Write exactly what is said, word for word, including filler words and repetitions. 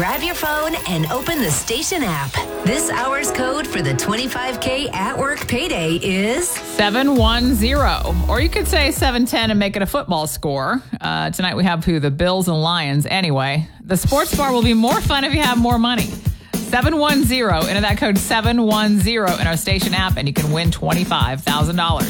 grab your phone and open the station app. This hour's code for the twenty-five K at work payday is seven one zero. Or you could say seven ten and make it a football score. Uh, tonight we have who? The Bills and Lions. Anyway, the sports bar will be more fun if you have more money. seven one zero. Enter that code seven one zero in our station app and you can win twenty-five thousand dollars.